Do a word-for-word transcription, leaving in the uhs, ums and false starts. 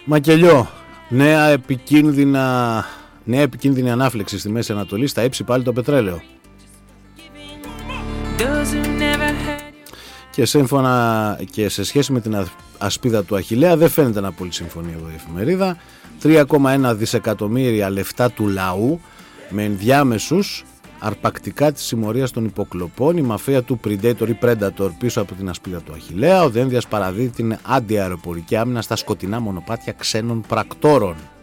Μακελιό, νέα επικίνδυνα, νέα επικίνδυνη ανάφλεξη στη Μέση Ανατολή, στα ύψη πάλι το πετρέλαιο. Και σύμφωνα και σε σχέση με την ασπίδα του Αχιλλέα δεν φαίνεται να πολύ συμφωνεί εδώ η εφημερίδα. τρία κόμμα ένα δισεκατομμύρια λεφτά του λαού με ενδιάμεσους αρπακτικά της συμμορίας των υποκλοπών, η μαφία του Predator ή Predator πίσω από την ασπίδα του Αχιλλέα. Ο Δένδιας παραδίδει την αντιαεροπορική άμυνα στα σκοτεινά μονοπάτια ξένων πρακτόρων.